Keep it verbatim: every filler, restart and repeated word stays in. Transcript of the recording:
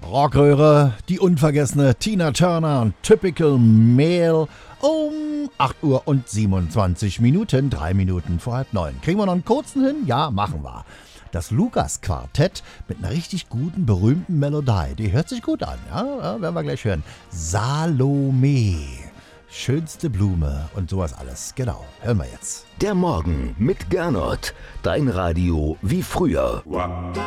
Rockröhre, die unvergessene Tina Turner und Typical Male um acht Uhr und siebenundzwanzig Minuten, drei Minuten vor halb neun. Kriegen wir noch einen kurzen hin? Ja, machen wir. Das Lukas-Quartett mit einer richtig guten, berühmten Melodie. Die hört sich gut an, ja, ja, werden wir gleich hören. Salome, schönste Blume und sowas alles. Genau, hören wir jetzt. Der Morgen mit Gernot, dein Radio wie früher.